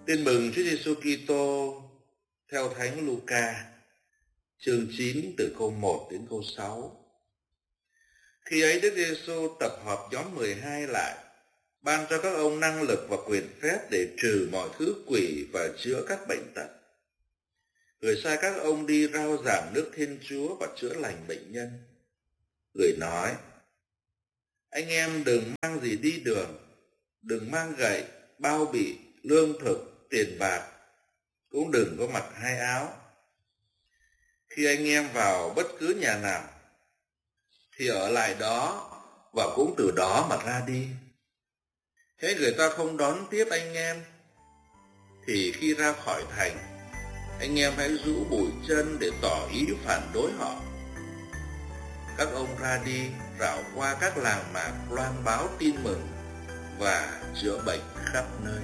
Tin mừng Chúa Giêsu Kitô theo Thánh Luca, chương 9 từ câu 1 đến câu 6. Khi ấy Đức Giêsu tập hợp nhóm 12 lại, ban cho các ông năng lực và quyền phép để trừ mọi thứ quỷ và chữa các bệnh tật. Người sai các ông đi rao giảng nước Thiên Chúa và chữa lành bệnh nhân. Người nói: anh em đừng mang gì đi đường, đừng mang gậy, bao bì, lương thực, tiền bạc, cũng đừng có mặc hai áo. Khi anh em vào bất cứ nhà nào thì ở lại đó và cũng từ đó mà ra đi. Thế người ta không đón tiếp anh em thì khi ra khỏi thành, anh em hãy rũ bụi chân để tỏ ý phản đối họ. Các ông ra đi rảo qua các làng mạc loan báo tin mừng và chữa bệnh khắp nơi.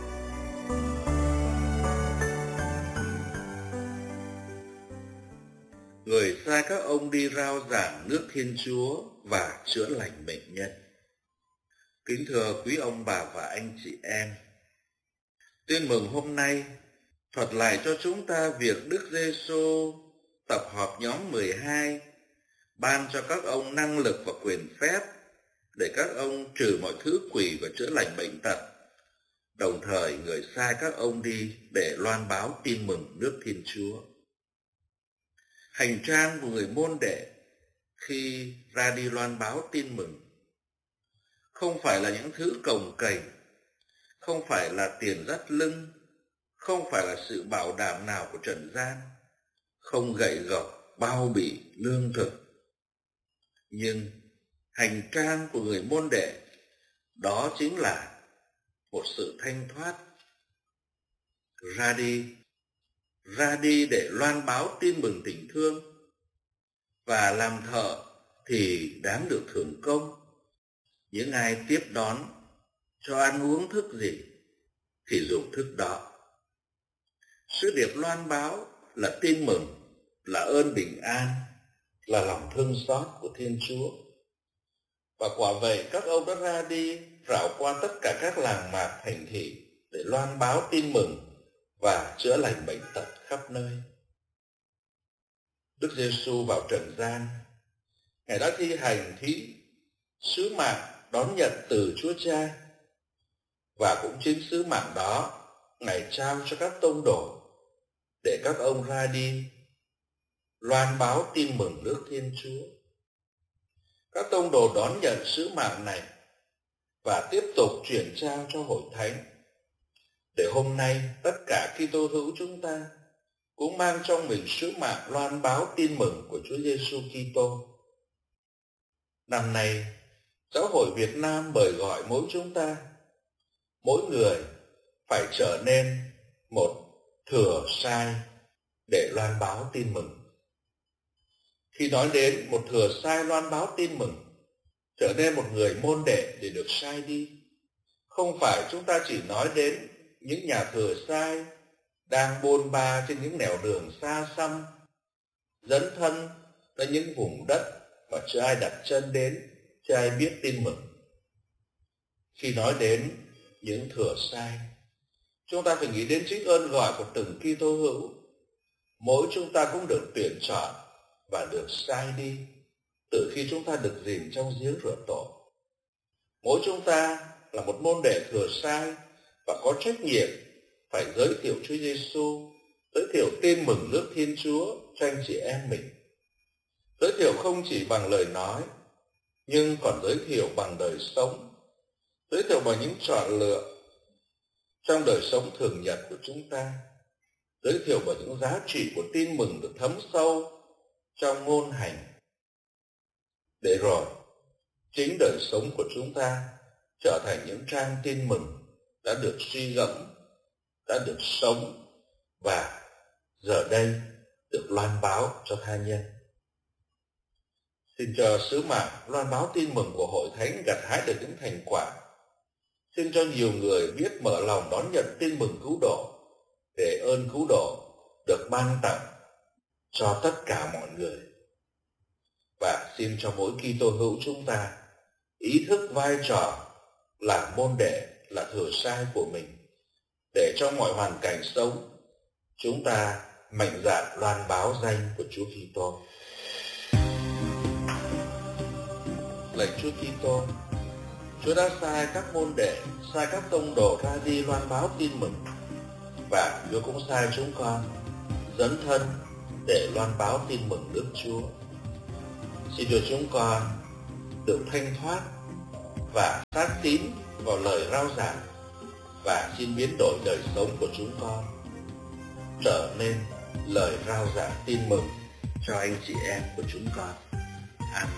Người sai các ông đi rao giảng nước Thiên Chúa và chữa lành bệnh nhân. Kính thưa quý ông bà và anh chị em, tin mừng hôm nay thuật lại cho chúng ta việc Đức Giêsu tập hợp nhóm 12, ban cho các ông năng lực và quyền phép để các ông trừ mọi thứ quỷ và chữa lành bệnh tật. Đồng thời người sai các ông đi để loan báo tin mừng nước Thiên Chúa. Hành trang của người môn đệ khi ra đi loan báo tin mừng không phải là những thứ cồng kềnh, không phải là tiền dắt lưng, không phải là sự bảo đảm nào của trần gian, không gậy gộc, bao bì, lương thực. Nhưng hành trang của người môn đệ đó chính là một sự thanh thoát. Ra đi để loan báo tin mừng tình thương, và làm thợ thì đáng được thưởng công. Những ai tiếp đón, cho ăn uống thức gì thì dùng thức đó. Sứ điệp loan báo là tin mừng, là ơn bình an, là lòng thương xót của Thiên Chúa. Và quả vậy các ông đã ra đi rảo qua tất cả các làng mạc thành thị để loan báo tin mừng và chữa lành bệnh tật khắp nơi. Đức Giêsu vào trần gian, Ngài đã thi hành sứ mạng đón nhận từ Chúa Cha, và cũng chính sứ mạng đó Ngài trao cho các tông đồ để các ông ra đi loan báo tin mừng nước Thiên Chúa. Các tông đồ đón nhận sứ mạng này và tiếp tục chuyển trao cho hội thánh, để hôm nay tất cả Kitô hữu chúng ta cũng mang trong mình sứ mạng loan báo tin mừng của Chúa Giêsu Kitô. Năm nay, Giáo hội Việt Nam mời gọi mỗi chúng ta, mỗi người phải trở nên một thừa sai để loan báo tin mừng. Khi nói đến một thừa sai loan báo tin mừng, trở nên một người môn đệ để được sai đi, không phải chúng ta chỉ nói đến những nhà thừa sai đang bôn ba trên những nẻo đường xa xăm, dấn thân đến những vùng đất mà chưa ai đặt chân đến, chưa ai biết tin mừng. Khi nói đến những thừa sai, chúng ta phải nghĩ đến chính ơn gọi của từng Kitô hữu. Mỗi chúng ta cũng được tuyển chọn và được sai đi từ khi chúng ta được dìm trong giếng rửa tội. Mỗi chúng ta là một môn đệ thừa sai và có trách nhiệm phải giới thiệu Chúa Giêsu, giới thiệu tin mừng nước Thiên Chúa cho anh chị em mình. Giới thiệu không chỉ bằng lời nói, nhưng còn giới thiệu bằng đời sống, giới thiệu bằng những chọn lựa trong đời sống thường nhật của chúng ta, giới thiệu bằng những giá trị của tin mừng được thấm sâu trong ngôn hành, để rồi chính đời sống của chúng ta trở thành những trang tin mừng đã được suy gẫm, đã được sống và giờ đây được loan báo cho tha nhân. Xin cho sứ mạng loan báo tin mừng của hội thánh gặt hái được những thành quả. Xin cho nhiều người biết mở lòng đón nhận tin mừng cứu độ, để ơn cứu độ được ban tặng cho tất cả mọi người. Và xin cho mỗi Kitô hữu chúng ta ý thức vai trò là môn đệ, là thừa sai của mình, để trong mọi hoàn cảnh sống, chúng ta mạnh dạn loan báo danh của Chúa Kitô. Lạy Chúa Kitô, Chúa đã sai các môn đệ, sai các tông đồ ra đi loan báo tin mừng, và Chúa cũng sai chúng con dấn thân để loan báo tin mừng nước Chúa. Xin đưa chúng con được thanh thoát và xác tín vào lời rao giảng, và xin biến đổi đời sống của chúng con trở nên lời rao giảng tin mừng cho anh chị em của chúng con.